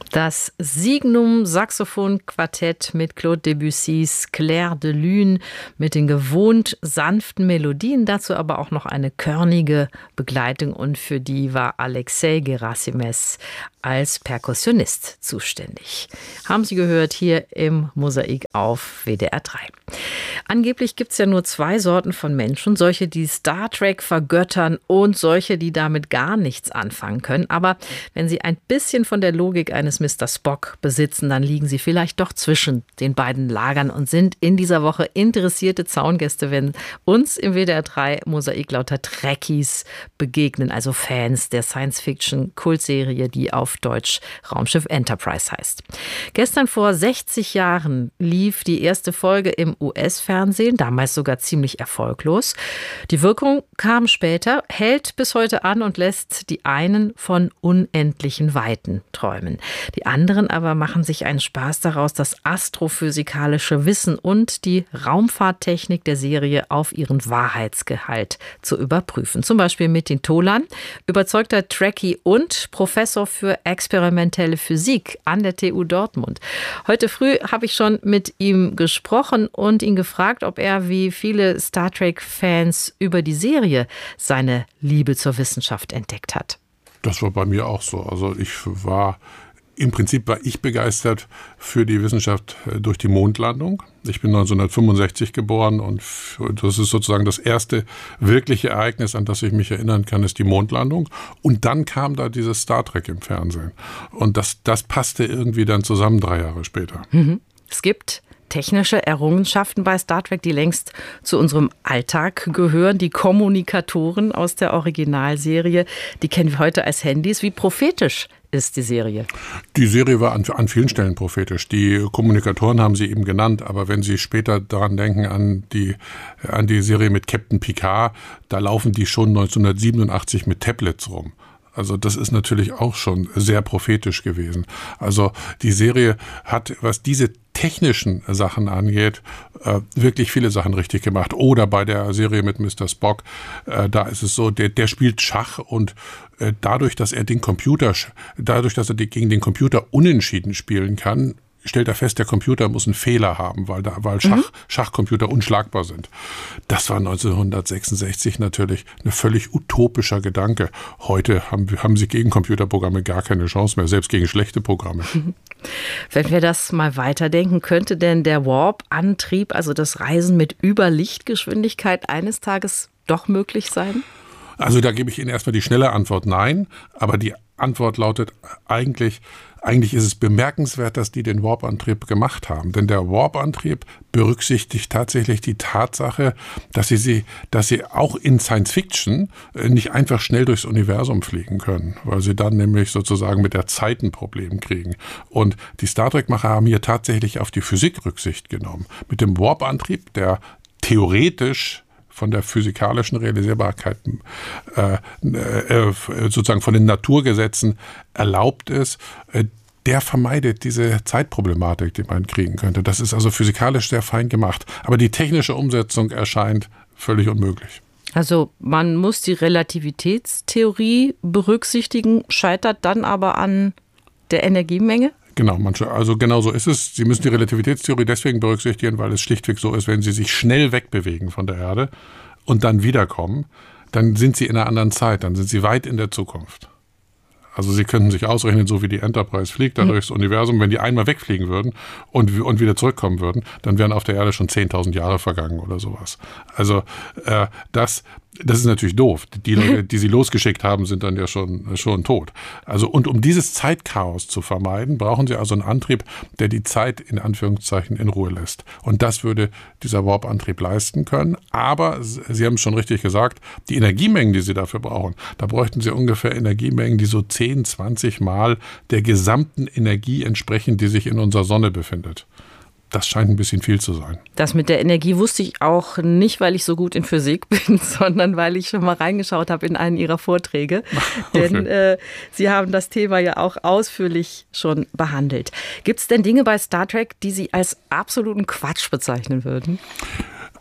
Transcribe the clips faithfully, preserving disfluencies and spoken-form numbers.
Das Signum Saxophon Quartett mit Claude Debussys Clair de Lune mit den gewohnt sanften Melodien, dazu aber auch noch eine körnige Begleitung, und für die war Alexei Gerasimes als Perkussionist zuständig. Haben Sie gehört hier im Mosaik auf W D R drei. Angeblich gibt es ja nur zwei Sorten von Menschen, solche, die Star Trek vergöttern, und solche, die damit gar nichts anfangen können. Aber wenn Sie ein bisschen von der Logik eines Mister Spock besitzen, dann liegen Sie vielleicht doch zwischen den beiden Lagern und sind in dieser Woche interessierte Zaungäste, wenn uns im W D R drei Mosaik lauter Trekkies begegnen, also Fans der Science-Fiction-Kultserie, die auf Deutsch Raumschiff Enterprise heißt. Gestern vor sechzig Jahren lief die erste Folge im U S-Fernsehen, damals sogar ziemlich erfolglos. Die Wirkung kam später, hält bis heute an und lässt die einen von unendlichen Weiten träumen. Die anderen aber machen sich einen Spaß daraus, das astrophysikalische Wissen und die Raumfahrttechnik der Serie auf ihren Wahrheitsgehalt zu überprüfen. Zum Beispiel mit den Tolan, überzeugter Trekkie und Professor für experimentelle Physik an der T U Dortmund. Heute früh habe ich schon mit ihm gesprochen und ihn gefragt, ob er wie viele Star Trek-Fans über die Serie seine Liebe zur Wissenschaft entdeckt hat. Das war bei mir auch so. Also ich war, im Prinzip war ich begeistert für die Wissenschaft durch die Mondlandung. Ich bin neunzehnhundertfünfundsechzig geboren und das ist sozusagen das erste wirkliche Ereignis, an das ich mich erinnern kann, ist die Mondlandung. Und dann kam da dieses Star Trek im Fernsehen. Und das, das passte irgendwie dann zusammen drei Jahre später. Mhm. Es gibt technische Errungenschaften bei Star Trek, die längst zu unserem Alltag gehören. Die Kommunikatoren aus der Originalserie, die kennen wir heute als Handys. Wie prophetisch ist die Serie? Die Serie war an, an vielen Stellen prophetisch. Die Kommunikatoren haben sie eben genannt, aber wenn Sie später daran denken, an die, an die Serie mit Captain Picard, da laufen die schon neunzehnhundertsiebenundachtzig mit Tablets rum. Also das ist natürlich auch schon sehr prophetisch gewesen. Also die Serie hat, was diese technischen Sachen angeht, äh, wirklich viele Sachen richtig gemacht. Oder bei der Serie mit Mister Spock, äh, da ist es so, der, der spielt Schach und äh, dadurch, dass er den Computer, dadurch, dass er die, gegen den Computer unentschieden spielen kann, stellt er fest, der Computer muss einen Fehler haben, weil, da, weil Schach, mhm. Schachcomputer unschlagbar sind. Das war neunzehnhundertsechsundsechzig natürlich ein völlig utopischer Gedanke. Heute haben, haben sie gegen Computerprogramme gar keine Chance mehr, selbst gegen schlechte Programme. Mhm. Wenn wir das mal weiterdenken, könnte denn der Warp-Antrieb, also das Reisen mit Überlichtgeschwindigkeit, eines Tages doch möglich sein? Also da gebe ich Ihnen erstmal die schnelle Antwort nein, aber die Antwort lautet eigentlich, eigentlich ist es bemerkenswert, dass die den Warp-Antrieb gemacht haben. Denn der Warp-Antrieb berücksichtigt tatsächlich die Tatsache, dass sie, sie, dass sie auch in Science-Fiction nicht einfach schnell durchs Universum fliegen können, weil sie dann nämlich sozusagen mit der Zeit ein Problem kriegen. Und die Star Trek-Macher haben hier tatsächlich auf die Physik Rücksicht genommen. Mit dem Warp-Antrieb, der theoretisch von der physikalischen Realisierbarkeit äh, äh, sozusagen von den Naturgesetzen erlaubt ist, äh, der vermeidet diese Zeitproblematik, die man kriegen könnte. Das ist also physikalisch sehr fein gemacht. Aber die technische Umsetzung erscheint völlig unmöglich. Also man muss die Relativitätstheorie berücksichtigen, scheitert dann aber an der Energiemenge? Genau, manche, also genau so ist es. Sie müssen die Relativitätstheorie deswegen berücksichtigen, weil es schlichtweg so ist, wenn Sie sich schnell wegbewegen von der Erde und dann wiederkommen, dann sind Sie in einer anderen Zeit, dann sind Sie weit in der Zukunft. Also Sie könnten sich ausrechnen, so wie die Enterprise fliegt, da mhm. durchs Universum, wenn die einmal wegfliegen würden und, und wieder zurückkommen würden, dann wären auf der Erde schon zehntausend Jahre vergangen oder sowas. Also äh, das... Das ist natürlich doof. Die Leute, die sie losgeschickt haben, sind dann ja schon, schon tot. Also, und um dieses Zeitchaos zu vermeiden, brauchen sie also einen Antrieb, der die Zeit in Anführungszeichen in Ruhe lässt. Und das würde dieser Warp-Antrieb leisten können. Aber, Sie haben es schon richtig gesagt, die Energiemengen, die sie dafür brauchen, da bräuchten sie ungefähr Energiemengen, die so zehn, zwanzig Mal der gesamten Energie entsprechen, die sich in unserer Sonne befindet. Das scheint ein bisschen viel zu sein. Das mit der Energie wusste ich auch nicht, weil ich so gut in Physik bin, sondern weil ich schon mal reingeschaut habe in einen Ihrer Vorträge. Okay. Denn äh, Sie haben das Thema ja auch ausführlich schon behandelt. Gibt es denn Dinge bei Star Trek, die Sie als absoluten Quatsch bezeichnen würden?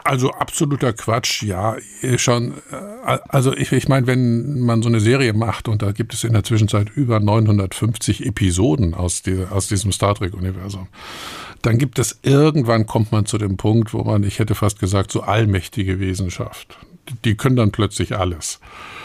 Also absoluter Quatsch, ja, schon. Also ich, ich meine, wenn man so eine Serie macht und da gibt es in der Zwischenzeit über neunhundertfünfzig Episoden aus, die, aus diesem Star Trek-Universum, dann gibt es irgendwann, kommt man zu dem Punkt, wo man, ich hätte fast gesagt, so allmächtige Wesen schafft. Die können dann plötzlich alles.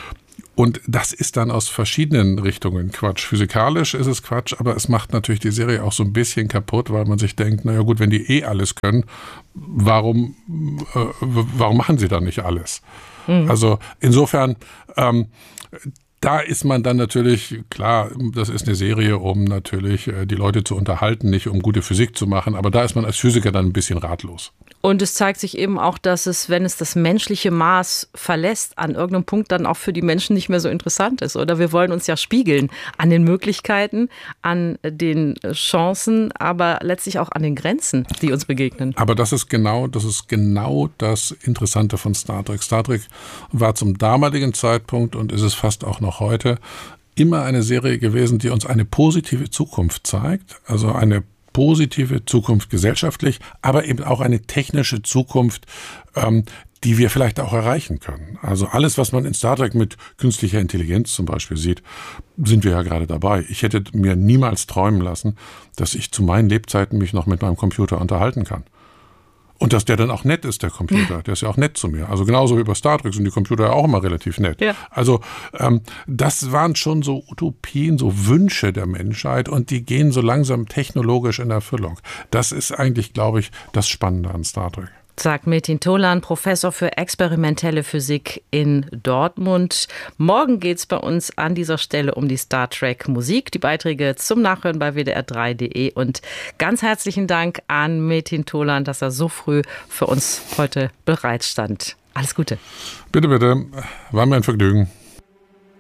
Und das ist dann aus verschiedenen Richtungen Quatsch. Physikalisch ist es Quatsch, aber es macht natürlich die Serie auch so ein bisschen kaputt, weil man sich denkt, naja gut, wenn die eh alles können, warum, äh, warum machen sie dann nicht alles? Mhm. Also insofern, ähm, da ist man dann natürlich, klar, das ist eine Serie, um natürlich äh, die Leute zu unterhalten, nicht um gute Physik zu machen, aber da ist man als Physiker dann ein bisschen ratlos. Und es zeigt sich eben auch, dass es, wenn es das menschliche Maß verlässt, an irgendeinem Punkt dann auch für die Menschen nicht mehr so interessant ist. Oder wir wollen uns ja spiegeln an den Möglichkeiten, an den Chancen, aber letztlich auch an den Grenzen, die uns begegnen. Aber das ist genau, das ist genau das Interessante von Star Trek. Star Trek war zum damaligen Zeitpunkt und ist es fast auch noch heute immer eine Serie gewesen, die uns eine positive Zukunft zeigt, also eine positive Zukunft gesellschaftlich, aber eben auch eine technische Zukunft, ähm, die wir vielleicht auch erreichen können. Also alles, was man in Star Trek mit künstlicher Intelligenz zum Beispiel sieht, sind wir ja gerade dabei. Ich hätte mir niemals träumen lassen, dass ich zu meinen Lebzeiten mich noch mit meinem Computer unterhalten kann. Und dass der dann auch nett ist, der Computer. Der ist ja auch nett zu mir. Also genauso wie bei Star Trek sind die Computer ja auch immer relativ nett. Ja. Also ähm, das waren schon so Utopien, so Wünsche der Menschheit und die gehen so langsam technologisch in Erfüllung. Das ist eigentlich, glaube ich, das Spannende an Star Trek. Sagt Metin Tolan, Professor für experimentelle Physik in Dortmund. Morgen geht es bei uns an dieser Stelle um die Star Trek Musik. Die Beiträge zum Nachhören bei w d r drei punkt d e. Und ganz herzlichen Dank an Metin Tolan, dass er so früh für uns heute bereitstand. Alles Gute. Bitte, bitte. War mir ein Vergnügen.